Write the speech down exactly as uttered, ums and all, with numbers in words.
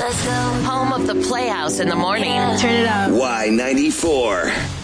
Let's go. Home of the Playhouse in the morning. Yeah. Turn it up. Y ninety-four.